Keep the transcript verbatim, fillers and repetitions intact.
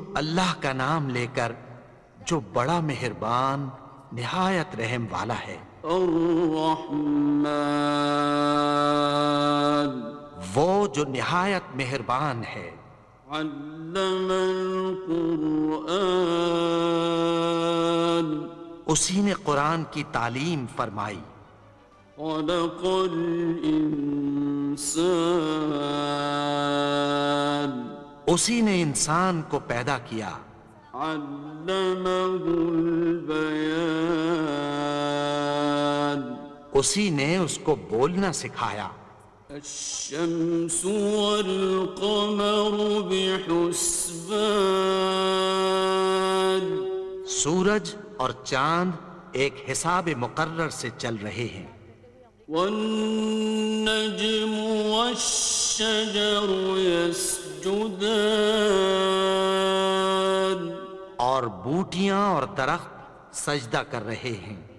اللہ کا نام لے کر جو بڑا مہربان نہایت رحم والا ہے۔ الرحمن وہ جو نہایت مہربان ہے۔ علم القرآن اسی نے قرآن کی تعلیم فرمائی۔ خلق الانسان اسی نے انسان کو پیدا کیا۔ علمہ البیان اسی نے اس کو بولنا سکھایا۔ الشمس والقمر بحسبان سورج اور چاند ایک حساب مقرر سے چل رہے ہیں۔ والنجم والشجر يسجدان اور بوٹیاں اور درخت سجدہ کر رہے ہیں۔